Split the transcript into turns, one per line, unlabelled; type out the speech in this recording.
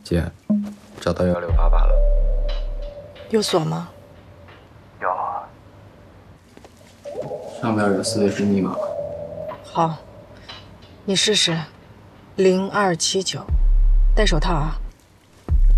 姐，找到1688了。
有锁吗？
有啊，上面有4位数密码。
好，你试试，0279，戴手套啊。